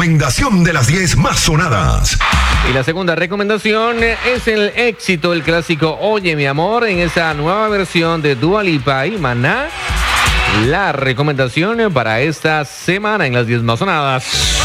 recomendación de las 10 más sonadas. Y la segunda recomendación es el éxito del clásico Oye Mi Amor en esa nueva versión de Dua Lipa y Maná. La recomendación para esta semana en las 10 más sonadas.